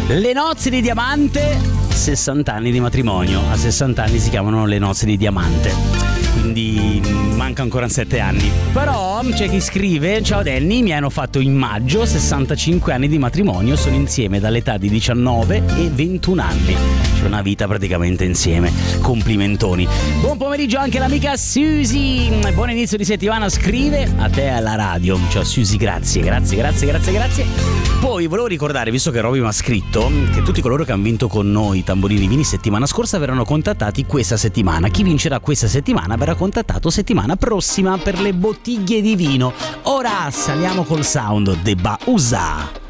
Le nozze di diamante, 60 anni di matrimonio. A 60 anni si chiamano le nozze di diamante, quindi manca ancora 7 anni. Però c'è chi scrive: ciao Danny, mi hanno fatto in maggio 65 anni di matrimonio, sono insieme dall'età di 19 e 21 anni. C'è una vita praticamente insieme. Complimentoni. Buon pomeriggio anche all'amica Suzy, buon inizio di settimana, scrive a te alla radio. Ciao Suzy, grazie. Poi volevo ricordare, visto che Roby mi ha scritto, che tutti coloro che hanno vinto con noi Tamburini Vini settimana scorsa verranno contattati questa settimana. Chi vincerà questa settimana verrà contattato settimana prossima per le bottiglie di vino. Ora saliamo col sound de Bausa.